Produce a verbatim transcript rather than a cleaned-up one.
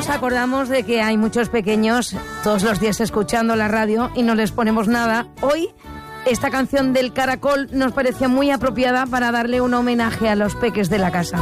nos acordamos de que hay muchos pequeños todos los días escuchando la radio y no les ponemos nada. Hoy esta canción del Caracol nos parecía muy apropiada para darle un homenaje a los peques de la casa.